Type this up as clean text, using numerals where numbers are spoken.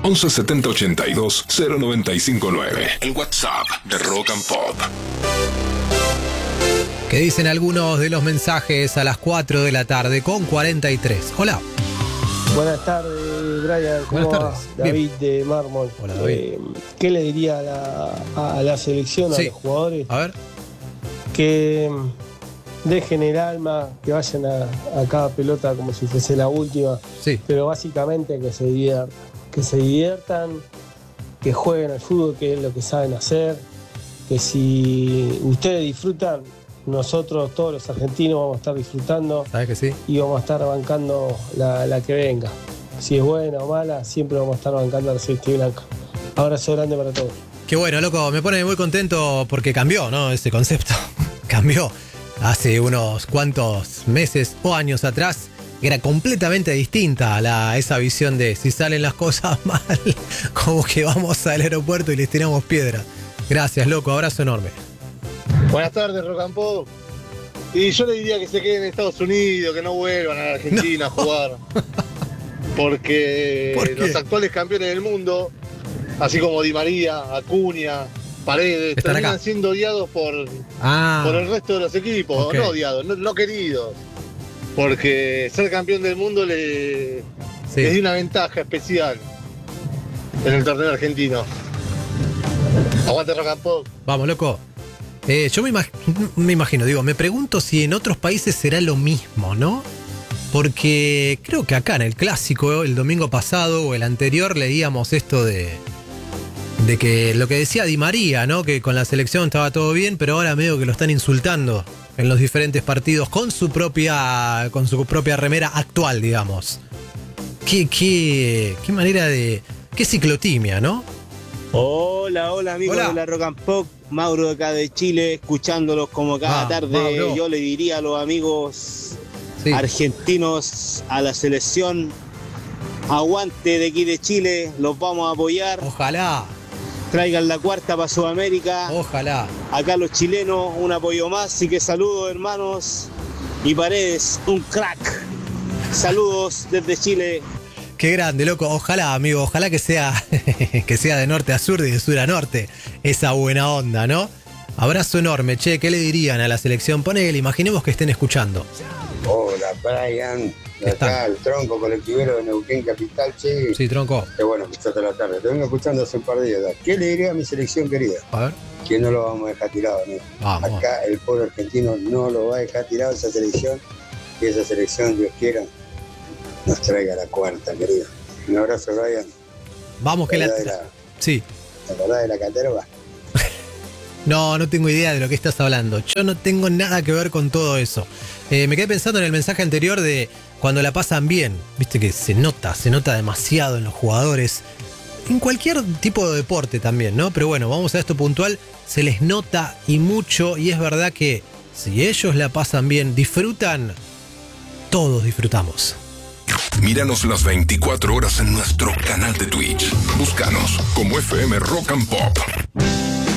11 70 82 0959. El WhatsApp de Rock and Pop. ¿Qué dicen algunos de los mensajes a las 4 de la tarde con 43? Hola. Buenas tardes, Brian. ¿Cómo Buenas va? tardes. David de Mármol. Hola, David. ¿Qué le diría a la selección, a los jugadores? A ver. Que dejen el alma, que vayan a cada pelota como si fuese la última. Sí. Pero básicamente que se diviertan, que jueguen al fútbol, que es lo que saben hacer. Que si ustedes disfrutan, nosotros, todos los argentinos, vamos a estar disfrutando. ¿Sabes que sí? Y vamos a estar bancando la que venga. Si es buena o mala, siempre vamos a estar bancando a la Celeste Blanca. Abrazo grande para todos. Qué bueno, loco, me pone muy contento porque cambió, ¿no? Ese concepto. Cambió. Hace unos cuantos meses o años atrás era completamente distinta a esa visión de si salen las cosas mal, como que vamos al aeropuerto y les tiramos piedras. Gracias, loco, abrazo enorme. Buenas tardes, Rock and Pop. Y yo le diría que se queden en Estados Unidos, que no vuelvan a la Argentina a jugar. Porque los actuales campeones del mundo, así como Di María, Acuña, Paredes, están terminan acá, siendo odiados por el resto de los equipos. Okay. No odiados, no queridos. Porque ser campeón del mundo les dio una ventaja especial en el torneo argentino. Aguante Rock and Pop. Vamos, loco. Yo me imagino, me pregunto si en otros países será lo mismo, ¿no? Porque creo que acá en el clásico, el domingo pasado o el anterior, leíamos esto de que lo que decía Di María, ¿no? Que con la selección estaba todo bien, pero ahora medio que lo están insultando en los diferentes partidos con su propia remera actual, digamos. Qué manera de... Qué ciclotimia, ¿no? Hola amigos de la Rock and Pop, Mauro de acá de Chile, escuchándolos como cada tarde. Mauro. Yo le diría a los amigos argentinos, a la selección, aguante de aquí de Chile, los vamos a apoyar. Ojalá. Traigan la cuarta para Sudamérica. Ojalá. Acá los chilenos, un apoyo más, así que saludos hermanos. Y Paredes, un crack. Saludos desde Chile. Qué grande, loco. Ojalá, amigo, ojalá que sea de norte a sur y de sur a norte. Esa buena onda, ¿no? Abrazo enorme, che. ¿Qué le dirían a la selección? Ponele, imaginemos que estén escuchando. Hola, Brian. Acá el Tronco, colectivero de Neuquén Capital, che. Sí, Tronco. Qué bueno, escuchaste la tarde. Te vengo escuchando hace un par de días. ¿Qué le diría a mi selección querida? A ver. Que no lo vamos a dejar tirado, ¿no? Vamos. Acá el pueblo argentino no lo va a dejar tirado esa selección. Que esa selección, Dios quiera, nos traiga la cuarta, querido. Un abrazo, Brian. Vamos, que Sí. ¿Te acordás de la caterva? No tengo idea de lo que estás hablando. Yo no tengo nada que ver con todo eso. Me quedé pensando en el mensaje anterior de cuando la pasan bien. Viste que se nota demasiado en los jugadores. En cualquier tipo de deporte también, ¿no? Pero bueno, vamos a esto puntual. Se les nota y mucho. Y es verdad que si ellos la pasan bien, disfrutan, todos disfrutamos. Míranos las 24 horas en nuestro canal de Twitch. Búscanos como FM Rock and Pop.